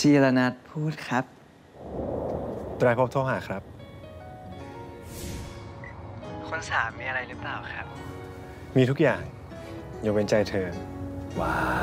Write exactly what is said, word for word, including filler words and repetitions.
จีรนัทพูดครับไตรภพโทรหาครับคนสามมีอะไรหรือเปล่าครับมีทุกอย่างยกเว้นใจเธอว้า